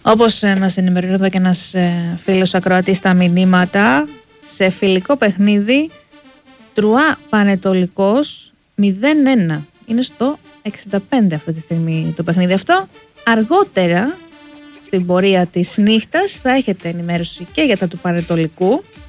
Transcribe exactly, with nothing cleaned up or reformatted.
Όπως ε, μας ενημερώνει εδώ και ένας ε, φίλος ακροατής στα μηνύματα, σε φιλικό παιχνίδι Τρουά Πανετολικός μηδέν ένα. Είναι στο εξήντα πέντε αυτή τη στιγμή το παιχνίδι αυτό. Αργότερα στην πορεία της νύχτας θα έχετε ενημέρωση και για τα του Πανετολικού.